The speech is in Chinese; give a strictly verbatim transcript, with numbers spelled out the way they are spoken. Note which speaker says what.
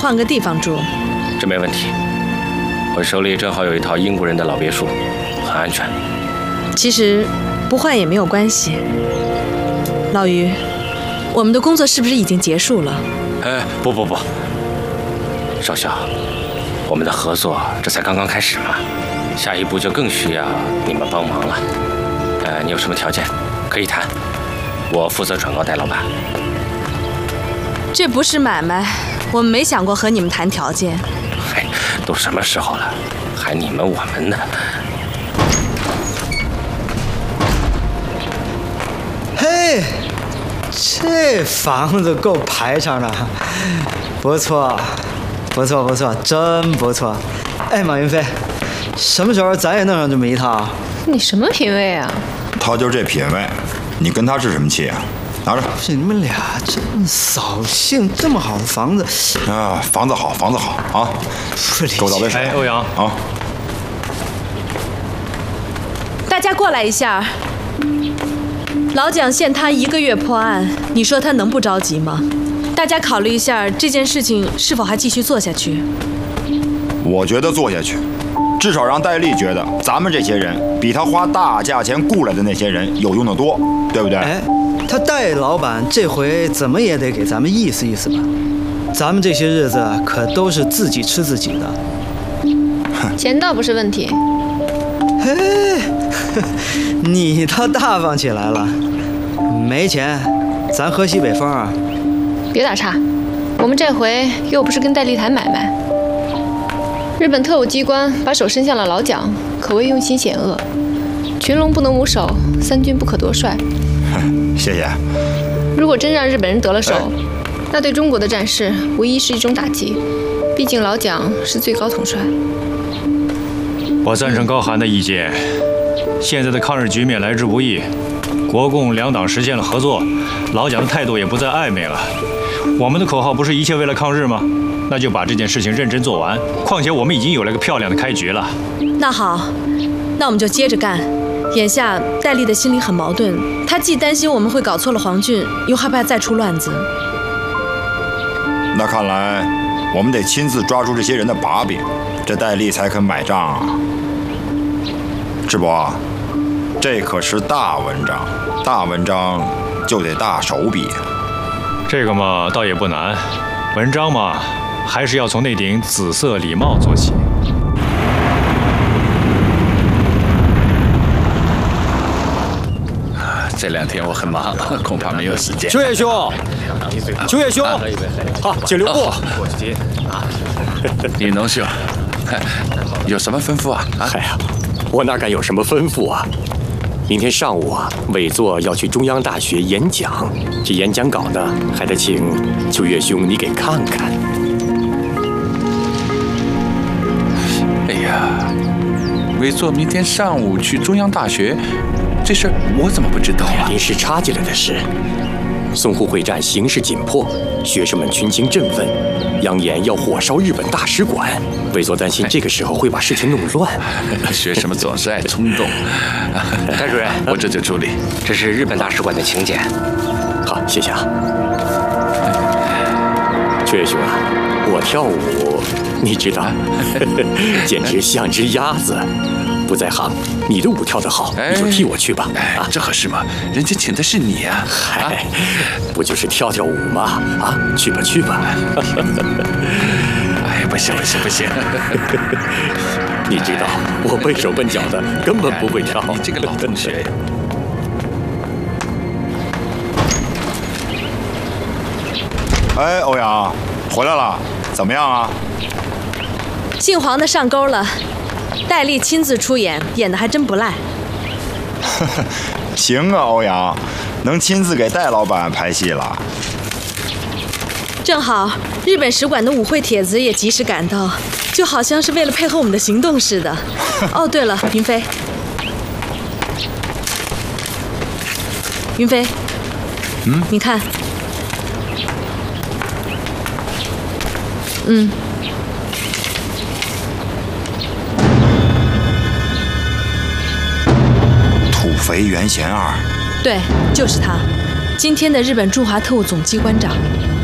Speaker 1: 换个地方住。
Speaker 2: 这没问题，我手里正好有一套英国人的老别墅，很安全。
Speaker 1: 其实不换也没有关系。老于，我们的工作是不是已经结束了？
Speaker 2: 哎，不不不，少校，我们的合作这才刚刚开始嘛，下一步就更需要你们帮忙了。呃，你有什么条件可以谈，我负责转告戴老板。
Speaker 1: 这不是买卖，我们没想过和你们谈条件。
Speaker 2: 嘿，都什么时候了，还你们我们呢？
Speaker 3: 嘿，这房子够排场的，不错，不错，不错，真不错。哎，马云飞，什么时候咱也弄上这么一套？
Speaker 4: 你什么品味啊？
Speaker 5: 他就这品味，你跟他置什么气啊？拿着。
Speaker 3: 是你们俩真扫兴，这么好的房子
Speaker 5: 啊，房子好，房子好啊！给我倒杯水。
Speaker 6: 哎，欧阳
Speaker 5: 啊，
Speaker 1: 大家过来一下。老蒋限他一个月破案，你说他能不着急吗？大家考虑一下这件事情是否还继续做下去。
Speaker 5: 我觉得做下去，至少让戴笠觉得咱们这些人比他花大价钱雇来的那些人有用得多，对不对？
Speaker 3: 哎，他戴老板这回怎么也得给咱们意思意思吧？咱们这些日子可都是自己吃自己的。
Speaker 4: 钱倒不是问题。
Speaker 3: 嘿，你倒大方起来了。没钱，咱喝西北风啊！
Speaker 4: 别打岔，我们这回又不是跟戴笠谈买卖。日本特务机关把手伸向了老蒋，可谓用心险恶。群龙不能无首，三军不可夺帅。
Speaker 5: 谢谢。
Speaker 4: 如果真让日本人得了手，那对中国的战事无疑是一种打击。毕竟老蒋是最高统帅。
Speaker 6: 我赞成高寒的意见。现在的抗日局面来之不易，国共两党实现了合作，老蒋的态度也不再暧昧了。我们的口号不是一切为了抗日吗？那就把这件事情认真做完。况且我们已经有了个漂亮的开局了。
Speaker 1: 那好，那我们就接着干。眼下戴笠的心里很矛盾，他既担心我们会搞错了皇军，又害怕再出乱子。
Speaker 5: 那看来我们得亲自抓住这些人的把柄，这戴笠才肯买账啊。智伯，这可是大文章，大文章就得大手笔。
Speaker 6: 这个嘛，倒也不难。文章嘛，还是要从那顶紫色礼帽做起。
Speaker 7: 这两天我很忙，恐怕没有时间。
Speaker 8: 秋叶兄，秋叶兄，啊，请留步。
Speaker 7: 李农兄，有什么吩咐啊？
Speaker 8: 哎呀，我哪敢有什么吩咐啊！明天上午啊，委座要去中央大学演讲，这演讲稿呢，还得请秋叶兄你给看看。
Speaker 7: 哎呀，委座明天上午去中央大学，这事儿我怎么不知道啊？
Speaker 8: 临时插进来的事。淞沪会战形势紧迫，学生们群情振奋，扬言要火烧日本大使馆。委座担心这个时候会把事情弄乱。
Speaker 7: 学生们总是爱冲动。
Speaker 2: 戴主任，
Speaker 7: 我这就处理。
Speaker 2: 这是日本大使馆的请柬。
Speaker 8: 好，谢谢啊。秋叶兄啊，我跳舞，你知道，简直像只鸭子。不在行，你的舞跳得好，你就替我去吧。
Speaker 7: 哎，这合适吗？人家请的是你呀、啊。
Speaker 8: 嗨，不就是跳跳舞吗？啊，去吧去吧。
Speaker 7: 哎，不行不行不行。
Speaker 8: 你知道，我笨手笨脚的，根本不会跳。
Speaker 7: 你这个老同学。
Speaker 5: 哎，欧阳，回来了，怎么样啊？
Speaker 1: 姓黄的上钩了。戴笠亲自出演，演得还真不赖。
Speaker 5: 行啊，欧阳，能亲自给戴老板拍戏了。
Speaker 1: 正好，日本使馆的舞会帖子也及时赶到，就好像是为了配合我们的行动似的。哦，对了，云飞，云飞，
Speaker 7: 嗯，
Speaker 1: 你看，嗯。
Speaker 5: 土肥原贤二，
Speaker 1: 对，就是他，今天的日本驻华特务总机关长。